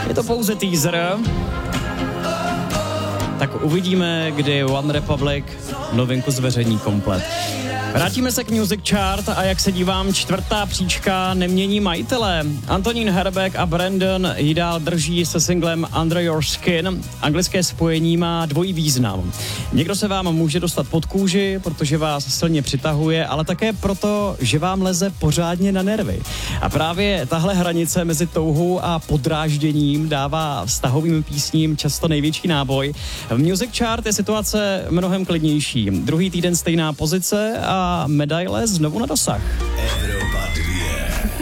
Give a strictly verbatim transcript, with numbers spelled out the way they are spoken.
Je to pouze teaser. Tak uvidíme, kdy One Republic novinku zveřejní komplet. Vrátíme se k Music Chart a jak se dívám, čtvrtá příčka nemění majitele. Antonín Herbeck a Brandon ji dál drží se singlem Under Your Skin. Anglické spojení má dvojí význam. Někdo se vám může dostat pod kůži, protože vás silně přitahuje, ale také proto, že vám leze pořádně na nervy. A právě tahle hranice mezi touhou a podrážděním dává vztahovým písním často největší náboj. V Music Chart je situace mnohem klidnější. Druhý týden stejná pozice a medaile znovu na dosah.